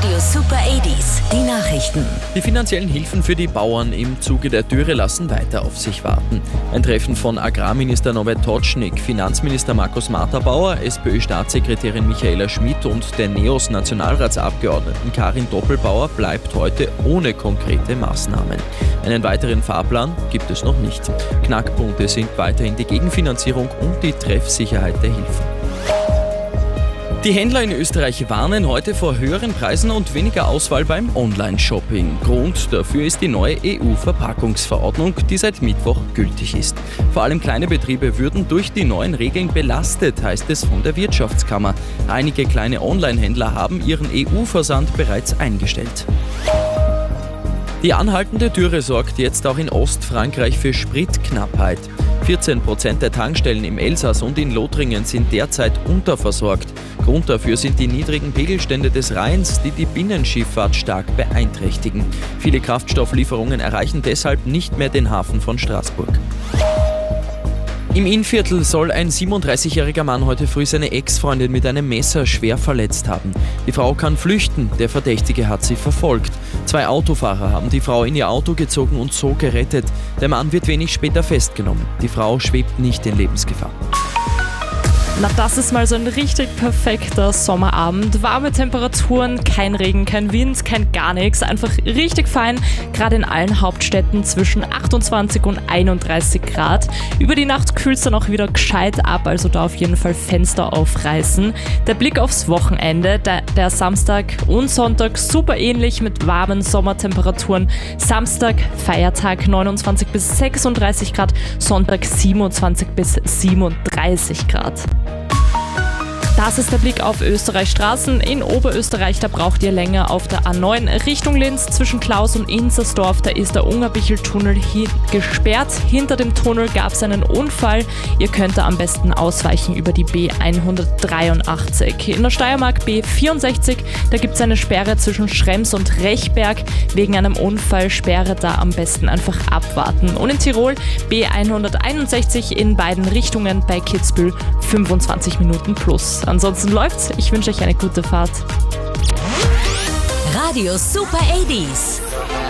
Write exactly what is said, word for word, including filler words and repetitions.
Radio Super achtziger, die Nachrichten. Die finanziellen Hilfen für die Bauern im Zuge der Dürre lassen weiter auf sich warten. Ein Treffen von Agrarminister Norbert Totschnig, Finanzminister Markus Martha-Bauer, SPÖ-Staatssekretärin Michaela Schmidt und der NEOS-Nationalratsabgeordneten Karin Doppelbauer bleibt heute ohne konkrete Maßnahmen. Einen weiteren Fahrplan gibt es noch nicht. Knackpunkte sind weiterhin die Gegenfinanzierung und die Treffsicherheit der Hilfen. Die Händler in Österreich warnen heute vor höheren Preisen und weniger Auswahl beim Online-Shopping. Grund dafür ist die neue E U-Verpackungsverordnung, die seit Mittwoch gültig ist. Vor allem kleine Betriebe würden durch die neuen Regeln belastet, heißt es von der Wirtschaftskammer. Einige kleine Online-Händler haben ihren E U-Versand bereits eingestellt. Die anhaltende Dürre sorgt jetzt auch in Ostfrankreich für Spritknappheit. vierzehn Prozent der Tankstellen im Elsass und in Lothringen sind derzeit unterversorgt. Grund dafür sind die niedrigen Pegelstände des Rheins, die die Binnenschifffahrt stark beeinträchtigen. Viele Kraftstofflieferungen erreichen deshalb nicht mehr den Hafen von Straßburg. Im Innviertel soll ein siebenunddreißigjähriger Mann heute früh seine Ex-Freundin mit einem Messer schwer verletzt haben. Die Frau kann flüchten, der Verdächtige hat sie verfolgt. Zwei Autofahrer haben die Frau in ihr Auto gezogen und so gerettet. Der Mann wird wenig später festgenommen. Die Frau schwebt nicht in Lebensgefahr. Na, das ist mal so ein richtig perfekter Sommerabend. Warme Temperaturen, kein Regen, kein Wind, kein gar nichts. Einfach richtig fein, gerade in allen Hauptstädten zwischen achtundzwanzig und einunddreißig Grad. Über die Nacht kühlt es dann auch wieder gescheit ab, also da auf jeden Fall Fenster aufreißen. Der Blick aufs Wochenende, der, der Samstag und Sonntag super ähnlich mit warmen Sommertemperaturen. Samstag, Feiertag neunundzwanzig bis sechsunddreißig Grad, Sonntag siebenundzwanzig bis siebenunddreißig Grad. Das ist der Blick auf Österreichs Straßen. In Oberösterreich, da braucht ihr länger auf der A neun Richtung Linz zwischen Klaus und Inzersdorf. Da ist der Ungerbichl-Tunnel hi- gesperrt. Hinter dem Tunnel gab es einen Unfall. Ihr könnt da am besten ausweichen über die B hundertdreiundachtzig. In der Steiermark B vierundsechzig, da gibt es eine Sperre zwischen Schrems und Rechberg. Wegen einem Unfall Sperre da am besten einfach abwarten. Und in Tirol B hunderteinundsechzig in beiden Richtungen bei Kitzbühel fünfundzwanzig Minuten plus. Ansonsten läuft's. Ich wünsche euch eine gute Fahrt. Radio Super achtziger.